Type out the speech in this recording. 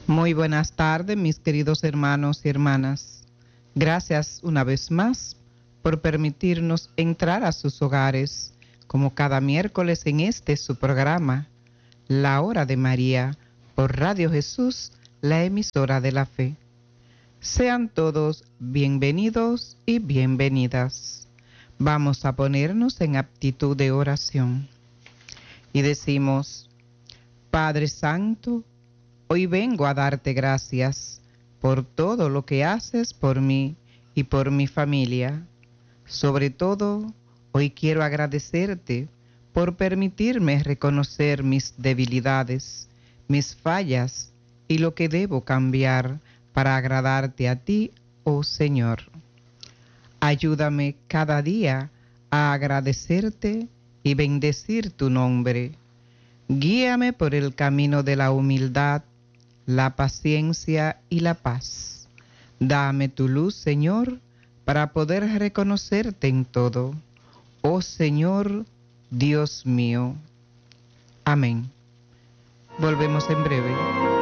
Muy buenas tardes, mis queridos hermanos y hermanas. Gracias una vez más por permitirnos entrar a sus hogares, como cada miércoles en su programa, La Hora de María, por Radio Jesús, la emisora de la fe. Sean todos bienvenidos y bienvenidas. Vamos a ponernos en actitud de oración. Y decimos: Padre Santo, hoy vengo a darte gracias por todo lo que haces por mí y por mi familia. Sobre todo, hoy quiero agradecerte por permitirme reconocer mis debilidades, mis fallas y lo que debo cambiar para agradarte a ti, oh Señor. Ayúdame cada día a agradecerte y bendecir tu nombre. Guíame por el camino de la humildad, la paciencia y la paz. Dame tu luz, Señor, para poder reconocerte en todo. Oh Señor, Dios mío. Amén. Volvemos en breve.